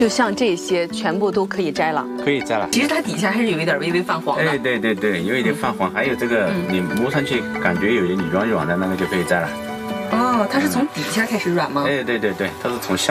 就像这些全部都可以摘了， 可以摘了。 其实它底下还是有一点微微泛黄的。 哎，对对对，有一点泛黄，还有这个你摸上去感觉有点软软的那个就可以摘了。 哦，它是从底下开始软吗？ 哎，对对对，它是从下。